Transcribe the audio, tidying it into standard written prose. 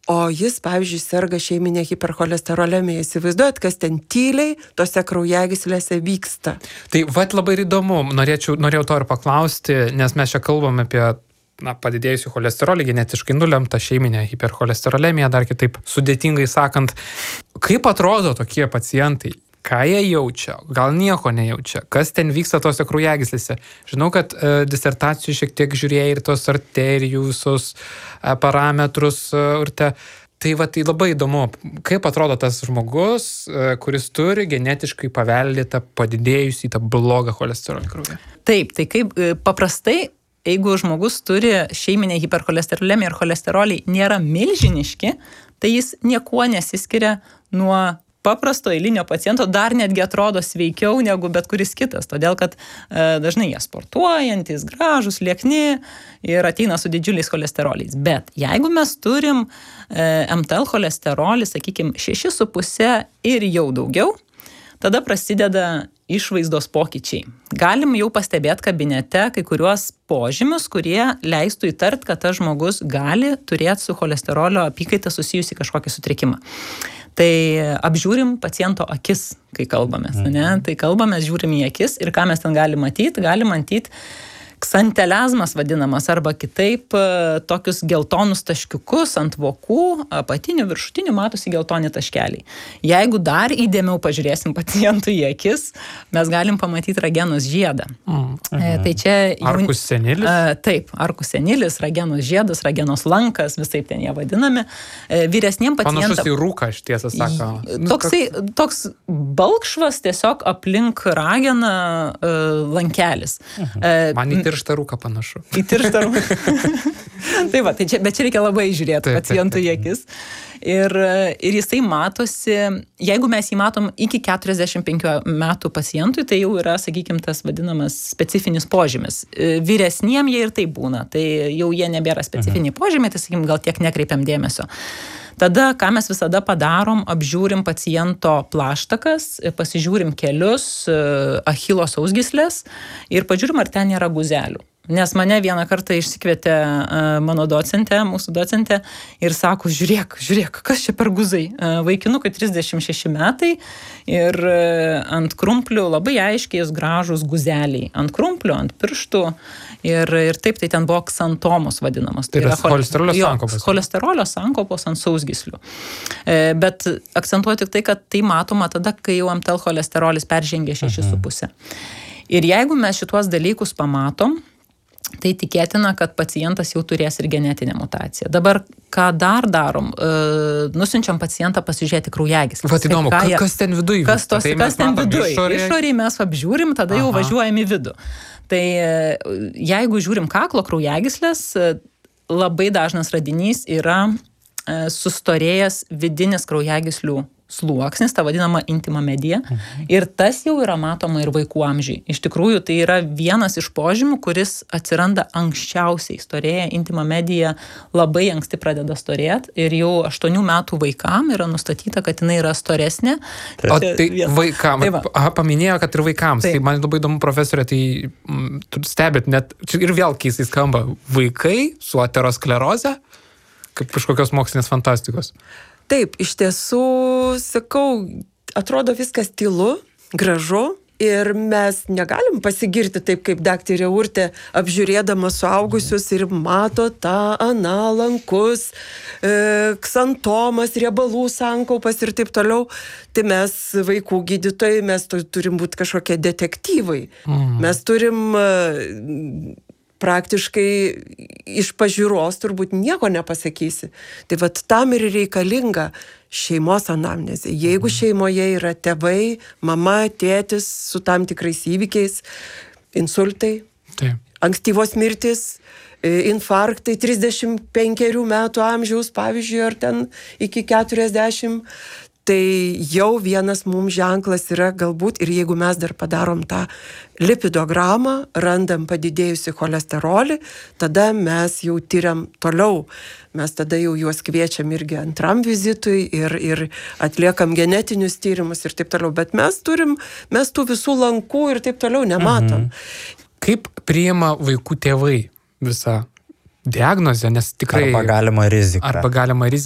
o jis, pavyzdžiui, serga šeiminė hipercholesterolemija. Įsivaizduojat, kas ten tyliai tose kraujagyslėse vyksta. Tai labai įdomu, norėjau to ir paklausti, nes mes čia kalbame apie padidėjusių cholesterolį, genetiškai nulemta šeiminė hipercholesterolemija, dar kitaip sudėtingai sakant. Kaip atrodo tokie pacientai? Ką jie jaučia? Gal nieko nejaučia? Kas ten vyksta tose kraujagyslėse? Žinau, kad disertacijų šiek tiek žiūrėjai ir tos arterijų visus parametrus urte. Tai labai įdomu, kaip atrodo tas žmogus, kuris turi genetiškai paveldėtą padidėjusį tą blogą cholesterolį kraujyje. Taip, tai kaip paprastai, jeigu žmogus turi šeiminę hipercholesterolemiją ir cholesteroliai nėra milžiniški, tai jis niekuo nesiskiria nuo paprasto eilinio paciento, dar netgi atrodo sveikiau negu bet kuris kitas, todėl kad dažnai jie sportuojantis, gražus, liekni ir ateina su didžiuliais cholesteroliais. Bet jeigu mes turim MTL cholesterolį, sakykime, 6,5 ir jau daugiau, tada prasideda išvaizdos pokyčiai. Galim jau pastebėti kabinete kai kuriuos požymius, kurie leistų įtart, kad tas žmogus gali turėti su cholesterolio apykaita susijusi kažkokį sutrikimą. Tai apžiūrim paciento akis, kai kalbamės, ne? Tai kalbamės, žiūrim į akis ir ką mes ten galim matyti? Galim matyti ksantelezmas vadinamas, arba kitaip tokius geltonus taškiukus ant vokų, apatinių, viršutinių matosi geltoni taškeliai. Jeigu dar įdėmiau pažiūrėsim pacientui į akis, mes galim pamatyti ragenos žiedą. Tai čia Arcus senilis? Taip, Arcus senilis, ragenos žiedas, ragenos lankas, visaip ten jie vadinami. Vyresniem pacientam... Panašus į rūką, aš tiesą sakau. Toks balkšvas tiesiog aplink rageną lankelis. Man į tirštą rūką panašu. Į tirštą rūką. Tai va, bet čia reikia labai žiūrėti pacientų į akis. Ir jisai matosi, jeigu mes jį matom iki 45 metų pacientui, tai jau yra, sakykime, tas vadinamas specifinis požymis. Vyresniem jie ir tai būna, tai jau jie nebėra specifiniai požymiai, tai, sakykime, gal tiek nekreipiam dėmesio. Tada, ką mes visada padarom, apžiūrim paciento plaštakas, pasižiūrim kelius, achilo sausgyslės ir pažiūrim, ar ten nėra guzelių. Nes mane vieną kartą išsikvietė mano docentė, mūsų docentė, ir sako, žiūrėk, kas čia per guzai. Vaikinukai 36 metai ir ant krumplių labai aiškiai gražus guzeliai. Ant krumplių, ant pirštų ir taip tai ten buvo ksantomos vadinamos. Tai yra cholesterolio sankopos. Cholesterolio sankopos ant sausgyslių. Bet akcentuoju tik tai, kad tai matoma tada, kai jau MTL cholesterolis peržengia 6,5. Ir jeigu mes šituos dalykus pamatom, tai tikėtina, kad pacientas jau turės ir genetinę mutaciją. Dabar, ką dar darom? Nusiunčiam pacientą pasižiūrėti kraujagyslės. Vat įdomu, kas ten viduj? Kas ten viduj? Išoriai mes apžiūrim, tada jau važiuojam į vidų. Tai jeigu žiūrim kaklo kraujagyslės, labai dažnas radinys yra sustorėjęs vidinis kraujagyslių sluoksnis, ta vadinama intima medija. Ir tas jau yra matoma ir vaikų amžiui. Iš tikrųjų, tai yra vienas iš požymių, kuris atsiranda anksčiausiai. Storėja intima medija labai anksti pradeda storėti ir jau 8 metų vaikam yra nustatyta, kad jinai yra storesnė. O tai vaikam, paminėjo, kad ir vaikams. Tai man labai įdomu, profesorė, tai stebit, net ir vėl keistai skamba, vaikai su ateroskleroze, kaip kažkokios mokslinės fantastikos. Taip, iš tiesų, sakau, atrodo viskas tylu, gražu ir mes negalim pasigirti taip, kaip daktarė Urtė apžiūrėdama suaugusius ir mato tą lankus, ksantomas, riebalų sankaupas ir taip toliau. Tai mes vaikų gydytojai, mes turim būti kažkokie detektyvai. Mes turim praktiškai iš pažiūros turbūt nieko nepasakysi. Tai vat tam ir reikalinga šeimos anamnezė. Jeigu šeimoje yra tėvai, mama, tėtis su tam tikrais įvykiais, insultai, ankstyvos mirtis, infarktai 35 metų amžiaus, pavyzdžiui, ar ten iki 40, tai jau vienas mums ženklas yra galbūt, ir jeigu mes dar padarom tą lipidogramą, randam padidėjusi cholesterolį, tada mes jau tyriam toliau. Mes tada jau juos kviečiam irgi antram vizitui ir atliekam genetinius tyrimus ir taip toliau. Bet mes tų visų lankų ir taip toliau nematom. Kaip priima vaikų tėvai visą diagnozę, nes tikrai... Arba galima rizika.